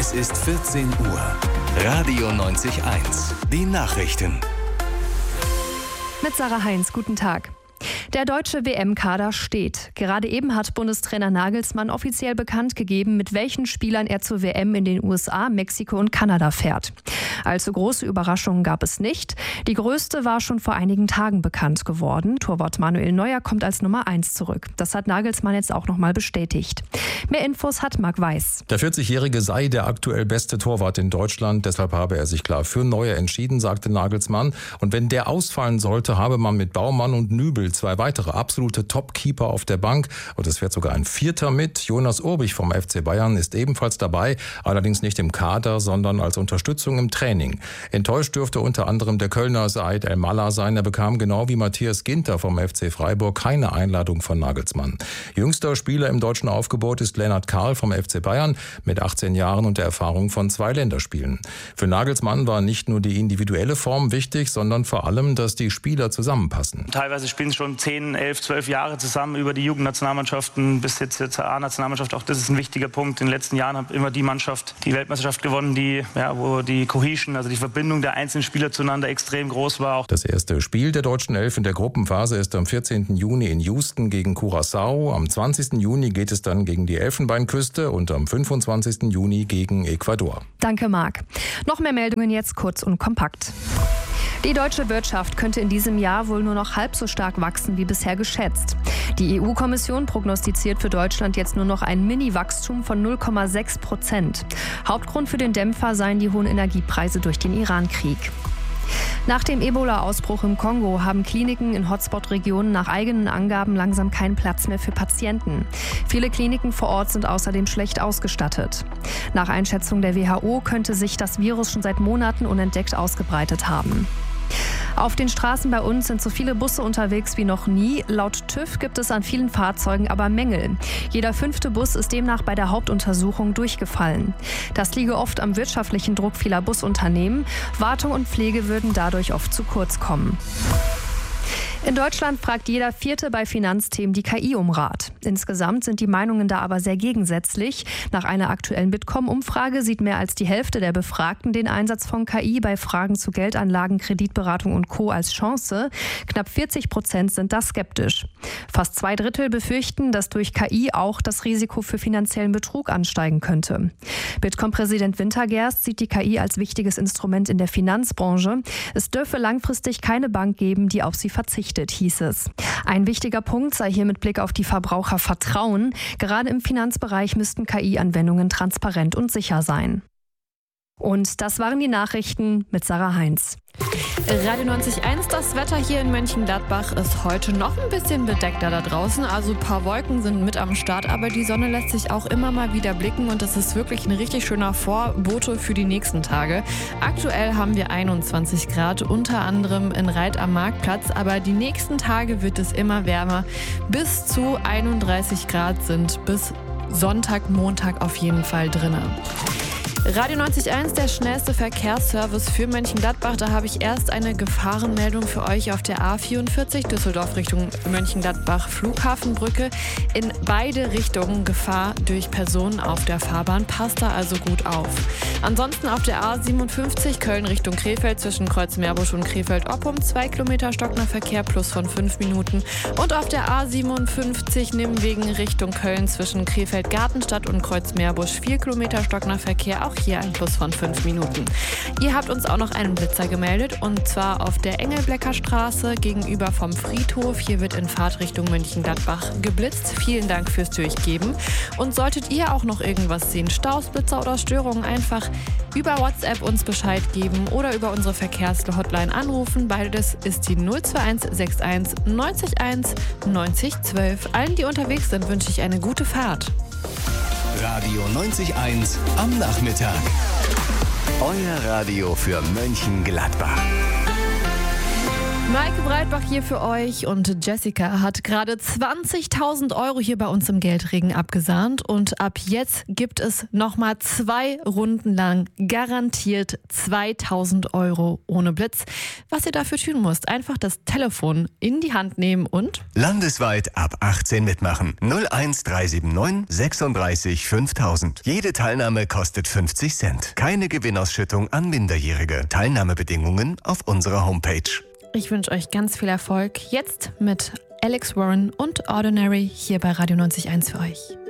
Es ist 14 Uhr. Radio 90.1. Die Nachrichten. Mit Sarah Heinz, guten Tag. Der deutsche WM-Kader steht. Gerade eben hat Bundestrainer Nagelsmann offiziell bekannt gegeben, mit welchen Spielern er zur WM in den USA, Mexiko und Kanada fährt. Allzu große Überraschungen gab es nicht. Die größte war schon vor einigen Tagen bekannt geworden. Torwart Manuel Neuer kommt als Nummer 1 zurück. Das hat Nagelsmann jetzt auch nochmal bestätigt. Mehr Infos hat Marc Weiß. Der 40-Jährige sei der aktuell beste Torwart in Deutschland. Deshalb habe er sich klar für Neuer entschieden, sagte Nagelsmann. Und wenn der ausfallen sollte, habe man mit Baumann und Nübel zwei weitere absolute Top-Keeper auf der Bank. Und es fährt sogar ein Vierter mit. Jonas Urbich vom FC Bayern ist ebenfalls dabei. Allerdings nicht im Kader, sondern als Unterstützung im Training. Enttäuscht dürfte unter anderem der Kölner Said El-Mallah sein. Er bekam genau wie Matthias Ginter vom FC Freiburg keine Einladung von Nagelsmann. Jüngster Spieler im deutschen Aufgebot ist Lennart Karl vom FC Bayern mit 18 Jahren und der Erfahrung von 2 Länderspielen. Für Nagelsmann war nicht nur die individuelle Form wichtig, sondern vor allem, dass die Spieler zusammenpassen. Teilweise spielen schon 10, 11, 12 Jahre zusammen über die Jugendnationalmannschaften bis jetzt zur A-Nationalmannschaft. Auch das ist ein wichtiger Punkt. In den letzten Jahren hat immer die Mannschaft die Weltmeisterschaft gewonnen, wo die Cohesion, also die Verbindung der einzelnen Spieler zueinander extrem groß war. Das erste Spiel der deutschen Elf in der Gruppenphase ist am 14. Juni in Houston gegen Curaçao. Am 20. Juni geht es dann gegen die Elfenbeinküste und am 25. Juni gegen Ecuador. Danke, Marc. Noch mehr Meldungen jetzt kurz und kompakt. Die deutsche Wirtschaft könnte in diesem Jahr wohl nur noch halb so stark wachsen wie bisher geschätzt. Die EU-Kommission prognostiziert für Deutschland jetzt nur noch ein Mini-Wachstum von 0,6%. Hauptgrund für den Dämpfer seien die hohen Energiepreise durch den Iran-Krieg. Nach dem Ebola-Ausbruch im Kongo haben Kliniken in Hotspot-Regionen nach eigenen Angaben langsam keinen Platz mehr für Patienten. Viele Kliniken vor Ort sind außerdem schlecht ausgestattet. Nach Einschätzung der WHO könnte sich das Virus schon seit Monaten unentdeckt ausgebreitet haben. Auf den Straßen bei uns sind so viele Busse unterwegs wie noch nie. Laut TÜV gibt es an vielen Fahrzeugen aber Mängel. Jeder 5. Bus ist demnach bei der Hauptuntersuchung durchgefallen. Das liege oft am wirtschaftlichen Druck vieler Busunternehmen. Wartung und Pflege würden dadurch oft zu kurz kommen. In Deutschland fragt jeder 4. bei Finanzthemen die KI um Rat. Insgesamt sind die Meinungen da aber sehr gegensätzlich. Nach einer aktuellen Bitkom-Umfrage sieht mehr als die Hälfte der Befragten den Einsatz von KI bei Fragen zu Geldanlagen, Kreditberatung und Co. als Chance. Knapp 40% sind da skeptisch. Fast 2/3 befürchten, dass durch KI auch das Risiko für finanziellen Betrug ansteigen könnte. Bitkom-Präsident Wintergerst sieht die KI als wichtiges Instrument in der Finanzbranche. Es dürfe langfristig keine Bank geben, die auf sie verzichtet, hieß es. Ein wichtiger Punkt sei hier mit Blick auf die Verbraucher Vertrauen. Gerade im Finanzbereich müssten KI-Anwendungen transparent und sicher sein. Und das waren die Nachrichten mit Sarah Heinz. Radio 90.1, das Wetter hier in Mönchengladbach ist heute noch ein bisschen bedeckter da draußen. Also ein paar Wolken sind mit am Start, aber die Sonne lässt sich auch immer mal wieder blicken und das ist wirklich ein richtig schöner Vorbote für die nächsten Tage. Aktuell haben wir 21 Grad, unter anderem in Reit am Marktplatz, aber die nächsten Tage wird es immer wärmer. Bis zu 31 Grad sind bis Sonntag, Montag auf jeden Fall drinne. Radio 90.1, der schnellste Verkehrsservice für Mönchengladbach. Da habe ich erst eine Gefahrenmeldung für euch auf der A44 Düsseldorf Richtung Mönchengladbach Flughafenbrücke. In beide Richtungen Gefahr durch Personen auf der Fahrbahn. Passt da also gut auf. Ansonsten auf der A57 Köln Richtung Krefeld zwischen Kreuz-Meerbusch und Krefeld-Oppum 2 Kilometer Stocknerverkehr plus von 5 Minuten. Und auf der A57 Nimwegen Richtung Köln zwischen Krefeld-Gartenstadt und Kreuz-Meerbusch 4 Kilometer Stocknerverkehr. Auch hier ein Plus von 5 Minuten. Ihr habt uns auch noch einen Blitzer gemeldet und zwar auf der Engelblecker Straße gegenüber vom Friedhof. Hier wird in Fahrtrichtung Mönchengladbach geblitzt. Vielen Dank fürs Durchgeben. Und solltet ihr auch noch irgendwas sehen, Staus, Blitzer oder Störungen, einfach über WhatsApp uns Bescheid geben oder über unsere Verkehrshotline anrufen. Beides ist die 021 61 90 1 90 12. Allen, die unterwegs sind, wünsche ich eine gute Fahrt. Radio 90.1 am Nachmittag. Euer Radio für Mönchengladbach. Maike Breitbach hier für euch und Jessica hat gerade 20.000 Euro hier bei uns im Geldregen abgesahnt und ab jetzt gibt es nochmal 2 Runden lang garantiert 2.000 Euro ohne Blitz. Was ihr dafür tun müsst, einfach das Telefon in die Hand nehmen und Landesweit ab 18 mitmachen. 01379 36 5000. Jede Teilnahme kostet 50 Cent. Keine Gewinnausschüttung an Minderjährige. Teilnahmebedingungen auf unserer Homepage. ich wünsche euch ganz viel Erfolg jetzt mit Alex Warren und Ordinary hier bei Radio 90.1 für euch.